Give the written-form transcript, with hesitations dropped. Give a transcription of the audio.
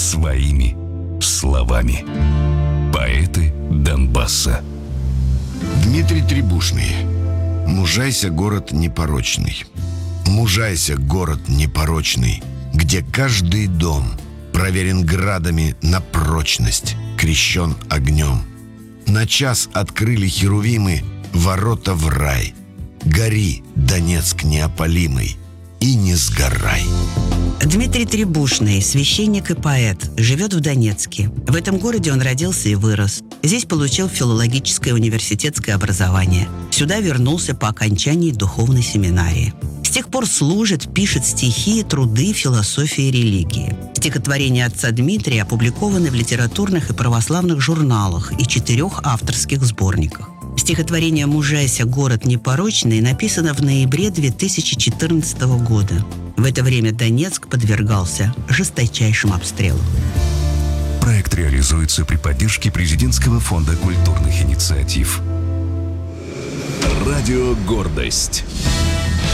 своими словами. Поэты Донбасса. Дмитрий Требушный. Мужайся, город непорочный. Мужайся, город непорочный, где каждый дом проверен градами на прочность, крещен огнем. На час открыли херувимы ворота в рай. Гори, Донецк неопалимый, и не сгорай. Дмитрий Требушный, священник и поэт, живет в Донецке. В этом городе он родился и вырос. Здесь получил филологическое университетское образование. Сюда вернулся по окончании духовной семинарии. С тех пор служит, пишет стихи, труды, философии и религии. Стихотворения отца Дмитрия опубликованы в литературных и православных журналах и 4 авторских сборниках. Стихотворение «Мужайся, город непорочный» написано в ноябре 2014 года. В это время Донецк подвергался жесточайшим обстрелам. Проект реализуется при поддержке Президентского фонда культурных инициатив. Радио «Гордость».